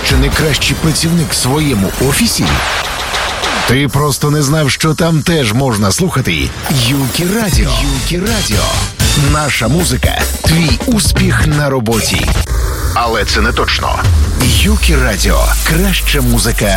що не кращий працівник в своєму офісі? Ти просто не знав, що там теж можна слухати Юкі Радіо. Юкі Радіо. Наша музика – твій успіх на роботі. Але це не точно. Юкі Радіо. Краща музика